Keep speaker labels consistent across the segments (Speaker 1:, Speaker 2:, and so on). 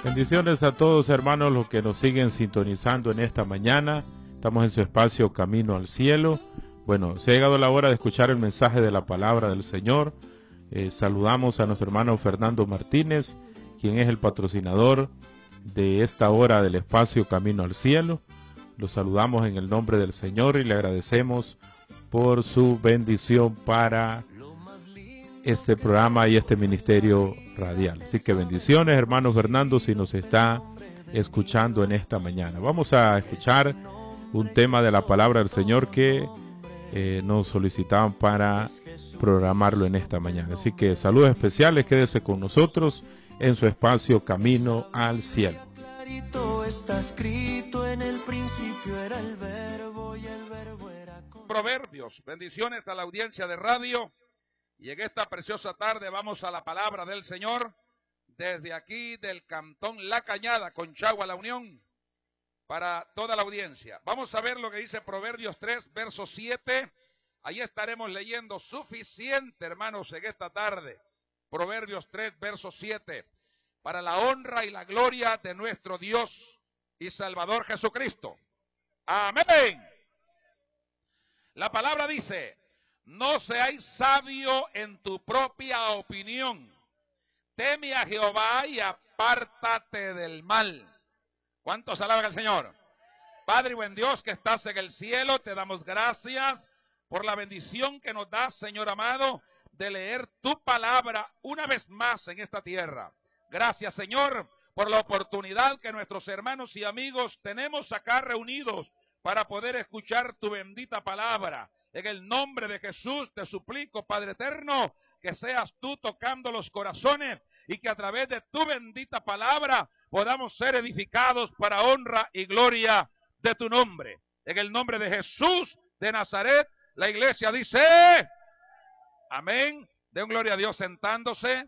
Speaker 1: Bendiciones a todos, hermanos, los que nos siguen sintonizando en esta mañana. Estamos en su espacio Camino al Cielo. Bueno, se ha llegado la hora de escuchar el mensaje de la palabra del Señor. Saludamos a nuestro hermano Fernando Martínez, quien es el patrocinador de esta hora del espacio Camino al Cielo. Lo saludamos en el nombre del Señor y le agradecemos por su bendición para este programa y este ministerio radial. Así que bendiciones, hermano Fernando, si nos está escuchando en esta mañana. Vamos a escuchar un tema de la palabra del Señor que nos solicitaban para programarlo en esta mañana. Así que saludos especiales, quédese con nosotros en su espacio Camino al Cielo.
Speaker 2: Está escrito en el principio era el verbo y el verbo era
Speaker 3: Proverbios. Bendiciones a la audiencia de radio. Y en esta preciosa tarde vamos a la palabra del Señor desde aquí del Cantón La Cañada, Conchagua, La Unión, para toda la audiencia. Vamos a ver lo que dice Proverbios 3, verso 7. Ahí estaremos leyendo suficiente, hermanos, en esta tarde. Proverbios 3, verso 7. Para la honra y la gloria de nuestro Dios y Salvador Jesucristo. Amén. La palabra dice: no seáis sabio en tu propia opinión. Teme a Jehová y apártate del mal. ¿Cuántos alaban al Señor? Padre y buen Dios que estás en el cielo, te damos gracias por la bendición que nos das, Señor amado, de leer tu palabra una vez más en esta tierra. Gracias, Señor, por la oportunidad que nuestros hermanos y amigos tenemos acá reunidos para poder escuchar tu bendita palabra. En el nombre de Jesús te suplico, Padre eterno, que seas tú tocando los corazones y que a través de tu bendita palabra podamos ser edificados para honra y gloria de tu nombre. En el nombre de Jesús de Nazaret, la iglesia dice amén. Den gloria a Dios sentándose.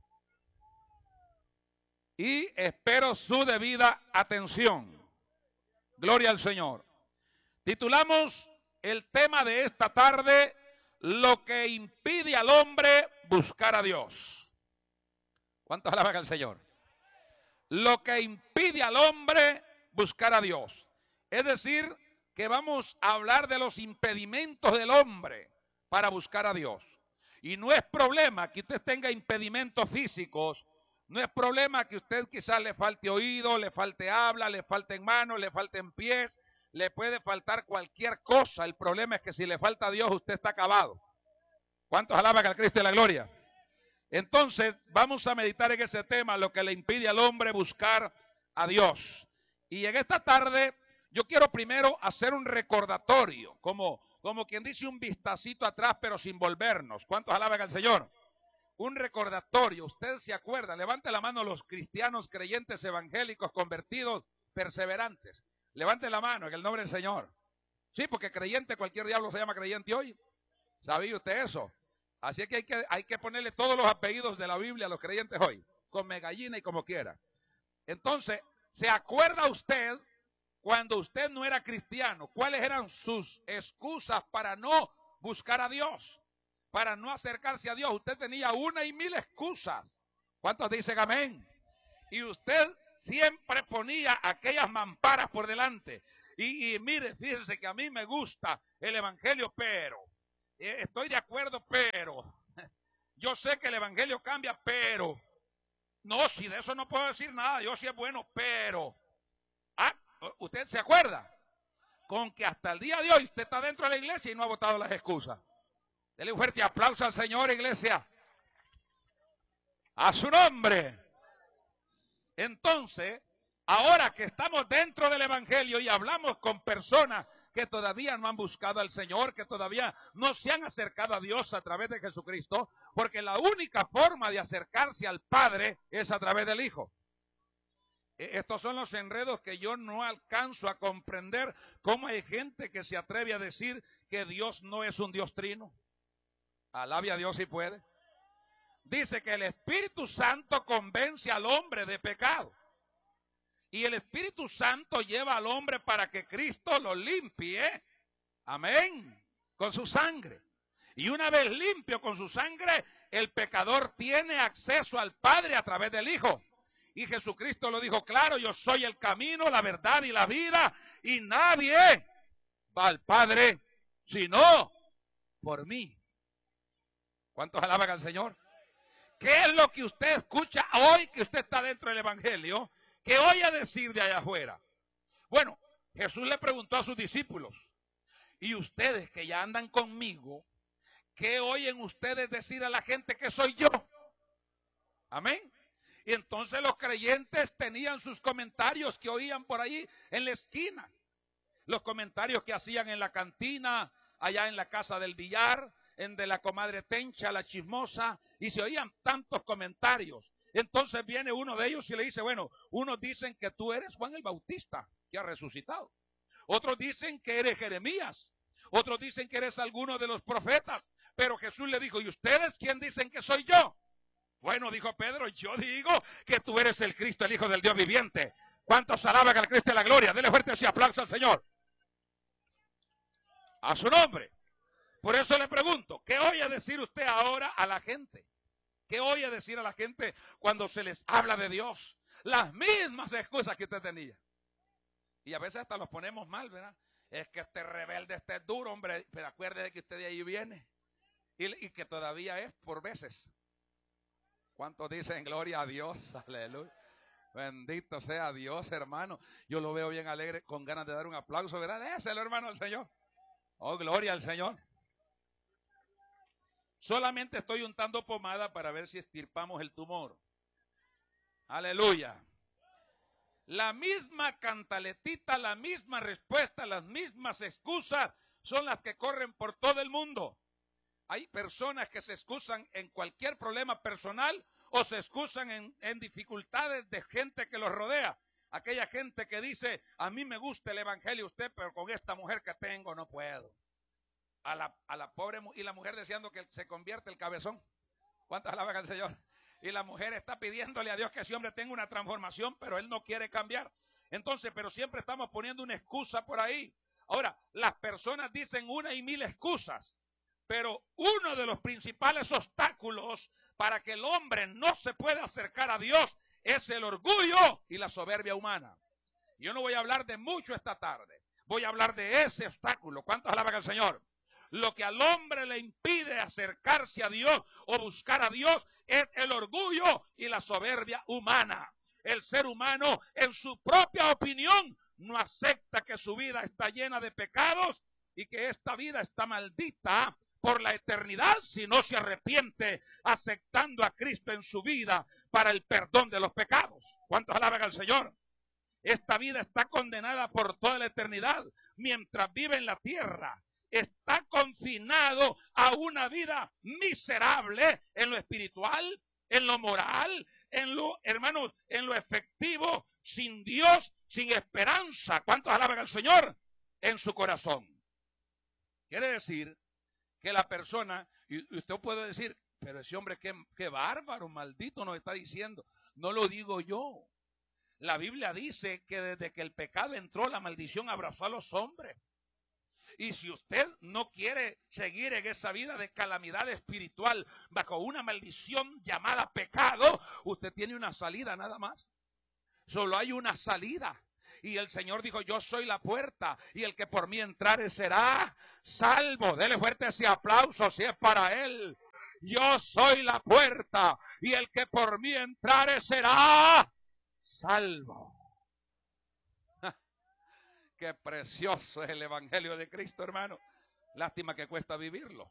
Speaker 3: Y espero su debida atención. Gloria al Señor. Titulamos el tema de esta tarde: lo que impide al hombre buscar a Dios. ¿Cuántos alaban al Señor? Lo que impide al hombre buscar a Dios. Es decir, que vamos a hablar de los impedimentos del hombre para buscar a Dios. Y no es problema que usted tenga impedimentos físicos. No es problema que usted quizás le falte oído, le falte habla, le falten manos, le falten pies. Le puede faltar cualquier cosa. El problema es que si le falta a Dios, usted está acabado. ¿Cuántos alaban al Cristo de la gloria? Entonces, vamos a meditar en ese tema, lo que le impide al hombre buscar a Dios. Y en esta tarde, yo quiero primero hacer un recordatorio, como quien dice un vistacito atrás, pero sin volvernos. ¿Cuántos alaban al Señor? Un recordatorio. Usted se acuerda, levante la mano los cristianos creyentes evangélicos convertidos perseverantes. Levante la mano en el nombre del Señor. Sí, porque creyente, cualquier diablo se llama creyente hoy. ¿Sabía usted eso? Así que hay que ponerle todos los apellidos de la Biblia a los creyentes hoy, con megallina y como quiera. Entonces, ¿se acuerda usted cuando usted no era cristiano? ¿Cuáles eran sus excusas para no buscar a Dios? Para no acercarse a Dios. Usted tenía una y mil excusas. ¿Cuántos dicen amén? Y usted siempre ponía aquellas mamparas por delante. Y mire, fíjese que a mí me gusta el evangelio, pero estoy de acuerdo, pero yo sé que el evangelio cambia, pero no, si de eso no puedo decir nada, yo sí es bueno, pero ¿usted se acuerda? Con que hasta el día de hoy usted está dentro de la iglesia y no ha botado las excusas. Dele un fuerte aplauso al Señor, iglesia. A su nombre. Entonces, ahora que estamos dentro del evangelio y hablamos con personas que todavía no han buscado al Señor, que todavía no se han acercado a Dios a través de Jesucristo, porque la única forma de acercarse al Padre es a través del Hijo. Estos son los enredos que yo no alcanzo a comprender, cómo hay gente que se atreve a decir que Dios no es un Dios trino. Alabe a Dios si puede. Dice que el Espíritu Santo convence al hombre de pecado. Y el Espíritu Santo lleva al hombre para que Cristo lo limpie. Amén. Con su sangre. Y una vez limpio con su sangre, el pecador tiene acceso al Padre a través del Hijo. Y Jesucristo lo dijo claro, yo soy el camino, la verdad y la vida, y nadie va al Padre sino por mí. ¿Cuántos alaban al Señor? ¿Qué es lo que usted escucha hoy que usted está dentro del Evangelio? ¿Qué oye decir de allá afuera? Bueno, Jesús le preguntó a sus discípulos, y ustedes que ya andan conmigo, ¿qué oyen ustedes decir a la gente que soy yo? Amén. Y entonces los creyentes tenían sus comentarios que oían por ahí en la esquina. Los comentarios que hacían en la cantina, allá en la casa del billar, en de la comadre Tencha, la chismosa, y se oían tantos comentarios. Entonces viene uno de ellos y le dice, bueno, unos dicen que tú eres Juan el Bautista, que ha resucitado. Otros dicen que eres Jeremías. Otros dicen que eres alguno de los profetas. Pero Jesús le dijo, ¿y ustedes quién dicen que soy yo? Bueno, dijo Pedro, yo digo que tú eres el Cristo, el Hijo del Dios viviente. ¿Cuántos alaban al Cristo de la gloria? Dele fuerte ese aplauso al Señor. A su nombre. Por eso le pregunto, ¿qué oye decir usted ahora a la gente? ¿Qué oye decir a la gente cuando se les habla de Dios? Las mismas excusas que usted tenía. Y a veces hasta los ponemos mal, ¿verdad? Es que este rebelde, este es duro, hombre. Pero acuérdese que usted de ahí viene. Y que todavía es por veces. ¿Cuántos dicen gloria a Dios? Aleluya. Bendito sea Dios, hermano. Yo lo veo bien alegre, con ganas de dar un aplauso, ¿verdad? Déselo, hermano, al Señor. Oh, gloria al Señor. Solamente estoy untando pomada para ver si extirpamos el tumor. Aleluya. La misma cantaletita, la misma respuesta, las mismas excusas son las que corren por todo el mundo. Hay personas que se excusan en cualquier problema personal o se excusan en dificultades de gente que los rodea. Aquella gente que dice, a mí me gusta el evangelio usted, pero con esta mujer que tengo no puedo. A la pobre, y la mujer deseando que se convierta el cabezón. ¿Cuántas alaban al Señor? Y la mujer está pidiéndole a Dios que ese hombre tenga una transformación, pero él no quiere cambiar. Entonces, pero siempre estamos poniendo una excusa por ahí. Ahora, las personas dicen una y mil excusas. Pero uno de los principales obstáculos para que el hombre no se pueda acercar a Dios es el orgullo y la soberbia humana. Yo no voy a hablar de mucho esta tarde. Voy a hablar de ese obstáculo. ¿Cuántos alaban al Señor? Lo que al hombre le impide acercarse a Dios o buscar a Dios es el orgullo y la soberbia humana. El ser humano, en su propia opinión, no acepta que su vida está llena de pecados y que esta vida está maldita por la eternidad si no se arrepiente aceptando a Cristo en su vida para el perdón de los pecados. ¿Cuántos alaban al Señor? Esta vida está condenada por toda la eternidad mientras vive en la tierra. Está confinado a una vida miserable en lo espiritual, en lo moral, en lo, hermanos, en lo efectivo, sin Dios, sin esperanza. ¿Cuántos alaban al Señor? En su corazón. Quiere decir que la persona, y usted puede decir, pero ese hombre qué bárbaro, maldito nos está diciendo. No lo digo yo. La Biblia dice que desde que el pecado entró, la maldición abrazó a los hombres. Y si usted no quiere seguir en esa vida de calamidad espiritual bajo una maldición llamada pecado, usted tiene una salida nada más. Solo hay una salida. Y el Señor dijo, yo soy la puerta, y el que por mí entrare será salvo. Dele fuerte ese aplauso si es para Él. Yo soy la puerta, y el que por mí entrare será salvo. Qué precioso es el Evangelio de Cristo, hermano. Lástima que cuesta vivirlo.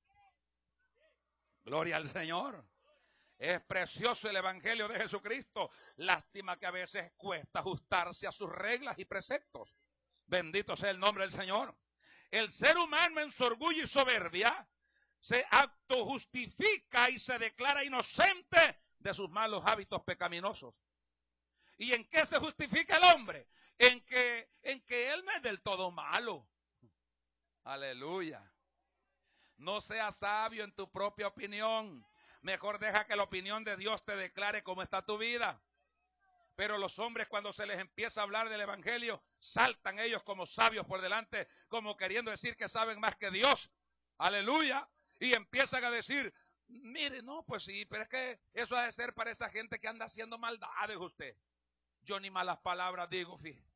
Speaker 3: Gloria al Señor. Es precioso el Evangelio de Jesucristo. Lástima que a veces cuesta ajustarse a sus reglas y preceptos. Bendito sea el nombre del Señor. El ser humano en su orgullo y soberbia se autojustifica y se declara inocente de sus malos hábitos pecaminosos. ¿Y en qué se justifica el hombre? En que él no es del todo malo. Aleluya. No seas sabio en tu propia opinión. Mejor deja que la opinión de Dios te declare cómo está tu vida. Pero los hombres, cuando se les empieza a hablar del Evangelio, saltan ellos como sabios por delante, como queriendo decir que saben más que Dios. Aleluya. Y empiezan a decir, Mire, no, pues sí, pero es que eso ha de ser para esa gente que anda haciendo maldades usted. Yo ni malas palabras digo, fíjate.